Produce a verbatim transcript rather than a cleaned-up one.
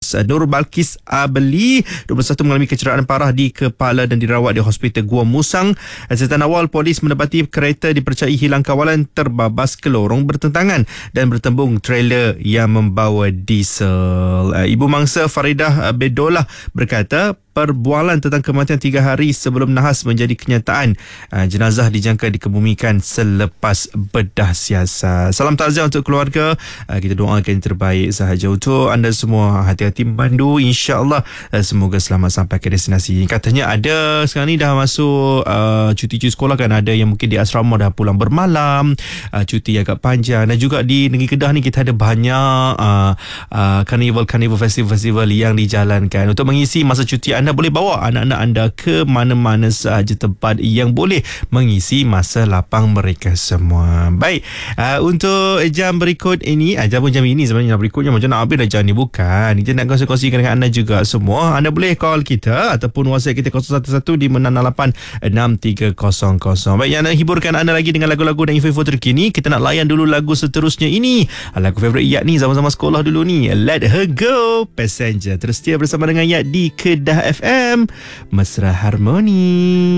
Beras. Nur Balkis Abeli, dua puluh satu, mengalami kecederaan parah di kepala dan dirawat di Hospital Gua Musang. Setan awal polis mendapati kereta dipercayai hilang kawalan terbabas ke lorong bertentangan dan bertembung trailer yang membawa diesel. Ibu mangsa Faridah Bedolah berkata perbualan tentang kematian tiga hari sebelum nahas menjadi kenyataan. Jenazah dijangka dikebumikan selepas bedah siasat. Salam takziah untuk keluarga. Kita doakan yang terbaik sahaja untuk anda semua. Hati-hati memandu, insya-Allah semoga selamat sampai ke destinasi. Katanya ada sekarang ni dah masuk uh, cuti-cuti sekolah kan, ada yang mungkin di asrama dah pulang bermalam, uh, cuti agak panjang, dan juga di negeri Kedah ni kita ada banyak uh, uh, carnival-carnival festival-festival yang dijalankan. Untuk mengisi masa cuti anda, boleh bawa anak-anak anda ke mana-mana sahaja tempat yang boleh mengisi masa lapang mereka semua. Baik, uh, untuk jam berikut ini, uh, jam jam ini sebenarnya jam berikutnya macam nak habis dah jam ni, bukan. Kita nak kongsi-kongsikan dengan anda juga semua. Anda boleh call kita ataupun WhatsApp kita kosong satu satu lima enam lapan enam tiga kosong kosong. Baik, yang nak hiburkan anda lagi dengan lagu-lagu dan info-info terkini, kita nak layan dulu lagu seterusnya ini. Lagu favourite Yat ni zaman-zaman sekolah dulu ni, Let Her Go, Passenger. Terus setia bersama dengan Yat di Kedah F M, Mesra Harmoni.